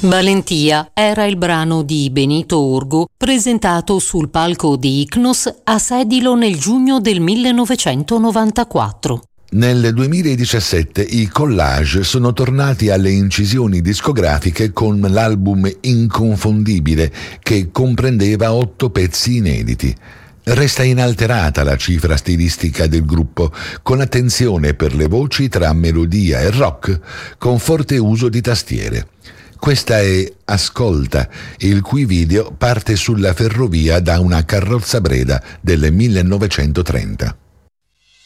Valentia era il brano di Benito Orgo presentato sul palco di Icnos a Sedilo nel giugno del 1994. Nel 2017 i Collage sono tornati alle incisioni discografiche con l'album Inconfondibile, che comprendeva 8 pezzi inediti. Resta inalterata la cifra stilistica del gruppo, con attenzione per le voci tra melodia e rock, con forte uso di tastiere. Questa è Ascolta, il cui video parte sulla ferrovia da una carrozza Breda del 1930.